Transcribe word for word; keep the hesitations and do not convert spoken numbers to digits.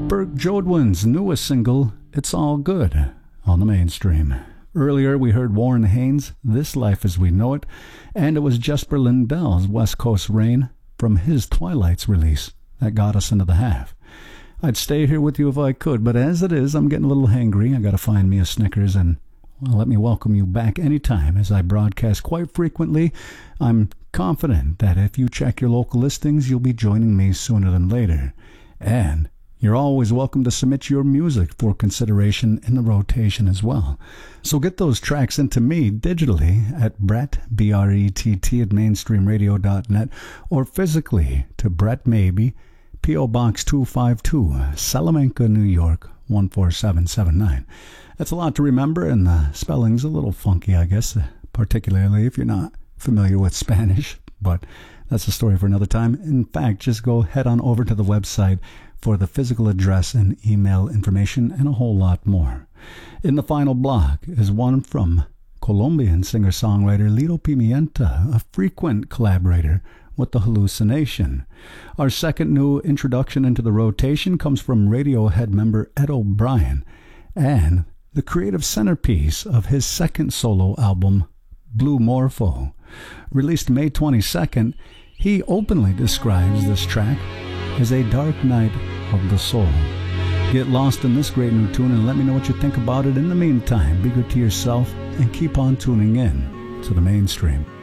Burke Jodwin's newest single, It's All Good, on the Mainstream. Earlier, we heard Warren Haynes' This Life as We Know It, and it was Jesper Lindell's West Coast Rain from his Twilights release that got us into the half. I'd stay here with you if I could, but as it is, I'm getting a little hangry. I gotta find me a Snickers, and well, let me welcome you back anytime as I broadcast quite frequently. I'm confident that if you check your local listings, you'll be joining me sooner than later. And you're always welcome to submit your music for consideration in the rotation as well. So get those tracks into me digitally at Brett, B R E T T, at mainstream radio dot net, or physically to Brett Maybe, P O Box two five two, Salamanca, New York, one four seven seven nine. That's a lot to remember, and the spelling's a little funky, I guess, particularly if you're not familiar with Spanish, but that's a story for another time. In fact, just go head on over to the website for the physical address and email information and a whole lot more. In the final block is one from Colombian singer-songwriter Lito Pimienta, a frequent collaborator with The Hallucination. Our second new introduction into the rotation comes from Radiohead member Ed O'Brien, and the creative centerpiece of his second solo album, Blue Morpho. Released May twenty-second, he openly describes this track as a dark night of the soul. Get lost in this great new tune and let me know what you think about it. In the meantime, be good to yourself and keep on tuning in to the Mainstream.